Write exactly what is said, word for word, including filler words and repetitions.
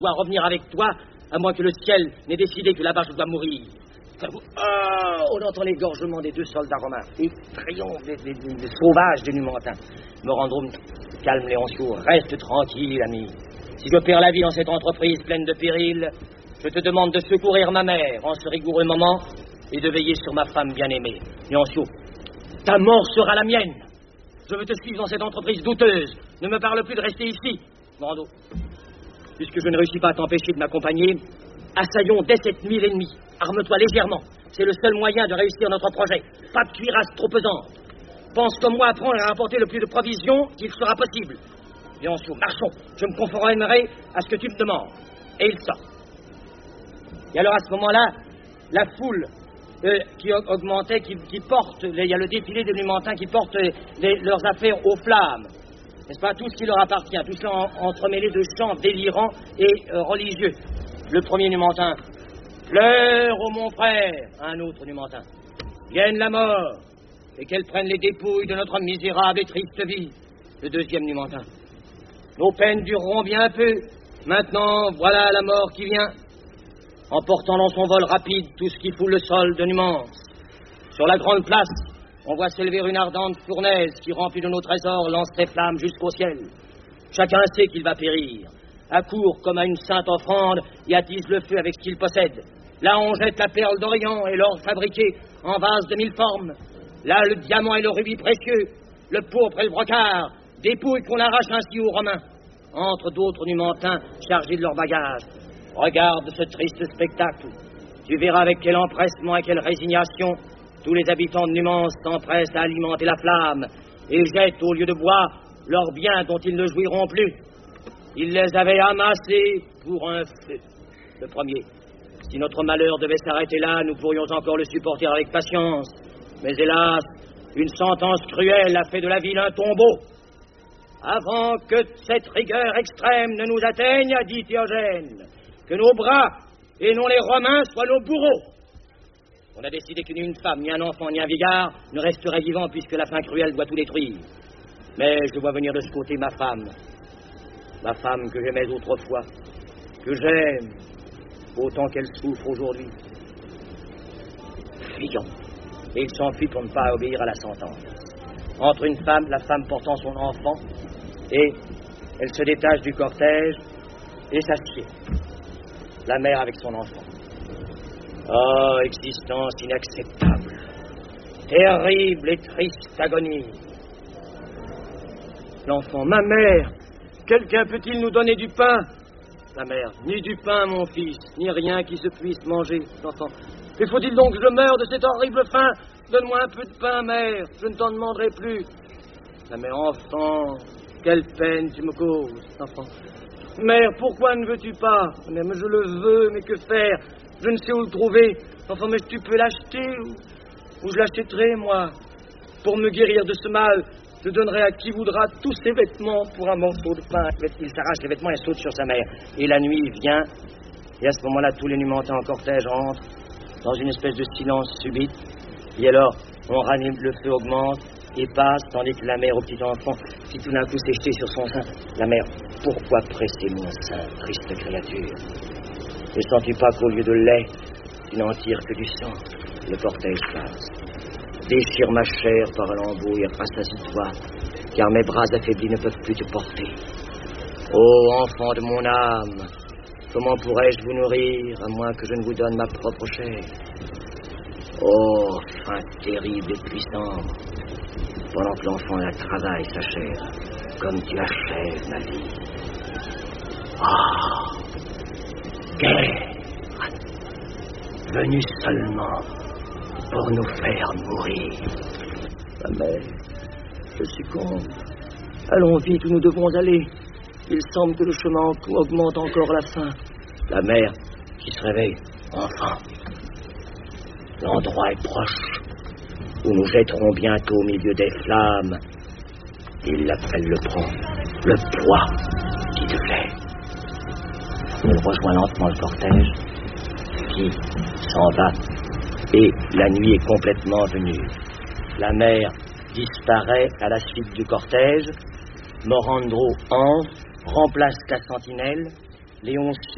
dois revenir avec toi, à moins que le ciel n'ait décidé que là-bas je dois mourir. Oh, on entend l'égorgement des deux soldats romains, les triomphes des, des, des, des sauvages des Numantins. Morandrum, calme Léoncio, reste tranquille, ami. Si je perds la vie dans cette entreprise pleine de périls, je te demande de secourir ma mère en ce rigoureux moment et de veiller sur ma femme bien-aimée. Léoncio, ta mort sera la mienne. Je veux te suivre dans cette entreprise douteuse. Ne me parle plus de rester ici. Morando, puisque je ne réussis pas à t'empêcher de m'accompagner, assaillons dès cette nuit l'ennemi. Arme-toi légèrement. C'est le seul moyen de réussir notre projet. Pas de cuirasse trop pesante. Pense comme moi à prendre et à rapporter le plus de provisions qu'il sera possible. Léoncio, marchons. Je me conformerai à ce que tu me demandes. Et il sort. Et alors à ce moment-là, la foule euh, qui augmentait, qui, qui porte, il y a le défilé des Numantins qui portent les, leurs affaires aux flammes. N'est-ce pas? Tout ce qui leur appartient, tout cela en, entremêlé de chants délirants et euh, religieux. Le premier Numantin. Pleure, ô mon frère, un autre Numantin. Vienne la mort, et qu'elle prenne les dépouilles de notre misérable et triste vie. Le deuxième Numantin. Nos peines dureront bien peu. Maintenant, voilà la mort qui vient, emportant dans son vol rapide tout ce qui foule le sol de Numance. Sur la grande place, on voit s'élever une ardente fournaise qui, remplie de nos trésors, lance ses flammes jusqu'au ciel. Chacun sait qu'il va périr. Accourt comme à une sainte offrande et attise le feu avec ce qu'il possède. Là, on jette la perle d'Orient et l'or fabriqué en vase de mille formes. Là, le diamant et le rubis précieux, le pourpre et le brocart, dépouilles qu'on arrache ainsi aux Romains. Entre d'autres Numantins chargés de leurs bagages. Regarde ce triste spectacle. Tu verras avec quel empressement et quelle résignation tous les habitants de Numance s'empressent à alimenter la flamme et jettent au lieu de bois leurs biens dont ils ne jouiront plus. Ils les avaient amassés pour un feu. Le premier. Si notre malheur devait s'arrêter là, nous pourrions encore le supporter avec patience. Mais hélas, une sentence cruelle a fait de la ville un tombeau. Avant que cette rigueur extrême ne nous atteigne, a dit Théogène, que nos bras, et non les Romains, soient nos bourreaux. On a décidé que ni une femme, ni un enfant, ni un vieillard ne resterait vivant puisque la faim cruelle doit tout détruire. Mais je vois venir de ce côté ma femme, ma femme que j'aimais autrefois, que j'aime autant qu'elle souffre aujourd'hui. Fuyons. Et il s'enfuit pour ne pas obéir à la sentence. Entre une femme, la femme portant son enfant, et elle se détache du cortège et s'assied. La mère avec son enfant. Oh, existence inacceptable, terrible et triste agonie. L'enfant, ma mère, quelqu'un peut-il nous donner du pain? La mère, ni du pain, mon fils, ni rien qui se puisse manger. L'enfant, mais faut-il donc que je meure de cette horrible faim? Donne-moi un peu de pain, mère, je ne t'en demanderai plus. La mère, enfant, quelle peine tu me causes. L'enfant, mère, pourquoi ne veux-tu pas? Mère, mais je le veux, mais que faire? Je ne sais où le trouver. Enfin, mais tu peux l'acheter ou, ou je l'achèterai, moi. Pour me guérir de ce mal, je donnerai à qui voudra tous ses vêtements pour un morceau de pain. Il s'arrache les vêtements et saute sur sa mère. Et la nuit vient, et à ce moment-là, tous les Numantins en cortège rentrent dans une espèce de silence subite. Et alors, on ranime, le feu augmente et passe, tandis que la mère au petit enfant, qui tout d'un coup s'est jetée sur son sein. La mère, pourquoi presser mon sein, triste créature? Ne sens-tu pas qu'au lieu de lait, tu n'en tires que du sang? Le cortège passe. Déchire ma chair par lambeaux et rassasie-toi, car mes bras affaiblis ne peuvent plus te porter. Ô enfant de mon âme, comment pourrais-je vous nourrir, à moins que je ne vous donne ma propre chair? Oh, faim terrible et puissant, pendant que l'enfant la travaille, sa chair, comme tu achèves ma vie. Ah, guerre, venue seulement pour nous faire mourir. Ma mère, je succombe. Allons vite où nous devons aller. Il semble que le chemin augmente encore la faim. La mère qui se réveille. Enfant, l'endroit est proche où nous jetterons bientôt au milieu des flammes. Il l'appelle le prend, le poids qui te fait. Il rejoint lentement le cortège qui s'en va et la nuit est complètement venue. La mère disparaît à la suite du cortège. Morandro entre, remplace la sentinelle. Léon